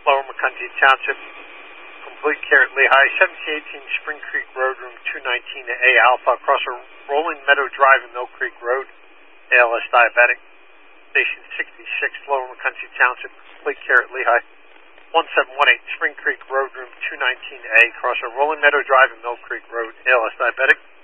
Lower McCunty Township. Complete care at Lehigh. 1718 Spring Creek Road, room 219 to A Alpha. Across a Rolling Meadow Drive and Mill Creek Road. ALS diabetic. Station 66, Lower McCunty Township. Complete care at Lehigh. 1718 Spring Creek Road, room 219A. Across a Rolling Meadow Drive and Mill Creek Road. ALS diabetic.